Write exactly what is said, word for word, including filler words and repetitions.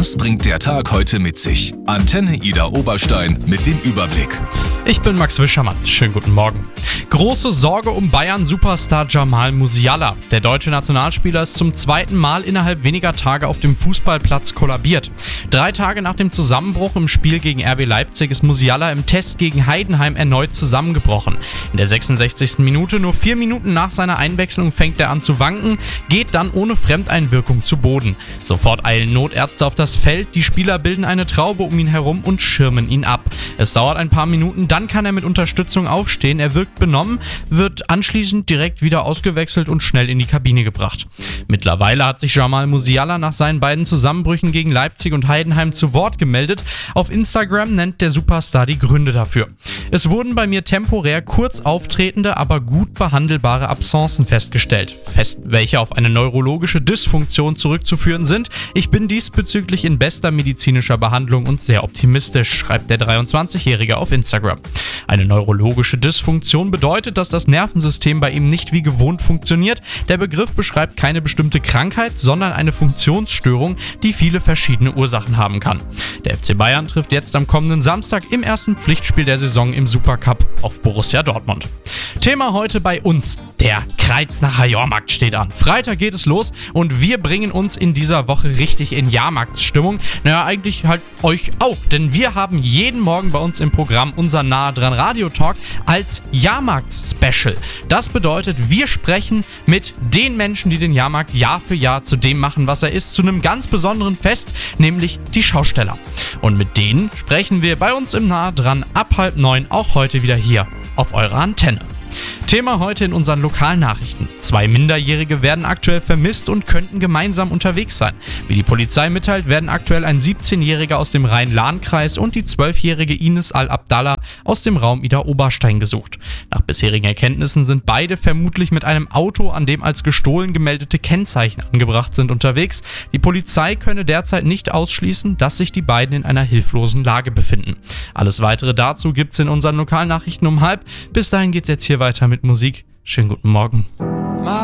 Was bringt der Tag heute mit sich? Antenne Ida Oberstein mit dem Überblick. Ich bin Max Wischermann. Schönen guten Morgen. Große Sorge um Bayern-Superstar Jamal Musiala. Der deutsche Nationalspieler ist zum zweiten Mal innerhalb weniger Tage auf dem Fußballplatz kollabiert. Drei Tage nach dem Zusammenbruch im Spiel gegen R B Leipzig ist Musiala im Test gegen Heidenheim erneut zusammengebrochen. In der sechsundsechzigsten Minute, nur vier Minuten nach seiner Einwechslung, fängt er an zu wanken, geht dann ohne Fremdeinwirkung zu Boden. Sofort eilen Notärzte auf das Feld, die Spieler bilden eine Traube um ihn herum und schirmen ihn ab. Es dauert ein paar Minuten, dann kann er mit Unterstützung aufstehen. Er wirkt benommen, wird anschließend direkt wieder ausgewechselt und schnell in die Kabine gebracht. Mittlerweile hat sich Jamal Musiala nach seinen beiden Zusammenbrüchen gegen Leipzig und Heidenheim zu Wort gemeldet. Auf Instagram nennt der Superstar die Gründe dafür. Es wurden bei mir temporär kurz auftretende, aber gut behandelbare Absenzen festgestellt, fest, welche auf eine neurologische Dysfunktion zurückzuführen sind. Ich bin diesbezüglich in bester medizinischer Behandlung und sehr optimistisch, schreibt der dreiundzwanzigjährige auf Instagram. Eine neurologische Dysfunktion bedeutet, dass das Nervensystem bei ihm nicht wie gewohnt funktioniert. Der Begriff beschreibt keine bestimmte Krankheit, sondern eine Funktionsstörung, die viele verschiedene Ursachen haben kann. Der F C Bayern trifft jetzt am kommenden Samstag im ersten Pflichtspiel der Saison im Supercup auf Borussia Dortmund. Thema heute bei uns: Der Kreiznacher Jahrmarkt steht an. Freitag geht es los und wir bringen uns in dieser Woche richtig in Jahrmarktsstimmung. Naja, eigentlich halt euch auch, denn wir haben jeden Morgen bei uns im Programm unser Nahe dran Radio-Talk als Jahrmarkts-Special. Das bedeutet, wir sprechen mit den Menschen, die den Jahrmarkt Jahr für Jahr zu dem machen, was er ist, zu einem ganz besonderen Fest, nämlich die Schausteller. Und mit denen sprechen wir bei uns im Nahe dran ab halb neun, auch heute wieder hier auf eurer Antenne. Thema heute in unseren Lokalnachrichten. Zwei Minderjährige werden aktuell vermisst und könnten gemeinsam unterwegs sein. Wie die Polizei mitteilt, werden aktuell ein siebzehnjähriger aus dem Rhein-Lahn-Kreis und die zwölfjährige Ines Al-Abdallah aus dem Raum Ida Oberstein gesucht. Nach bisherigen Erkenntnissen sind beide vermutlich mit einem Auto, an dem als gestohlen gemeldete Kennzeichen angebracht sind, unterwegs. Die Polizei könne derzeit nicht ausschließen, dass sich die beiden in einer hilflosen Lage befinden. Alles weitere dazu gibt's in unseren Lokalnachrichten um halb. Bis dahin geht's jetzt hier weiter mit Musik. Schönen guten Morgen.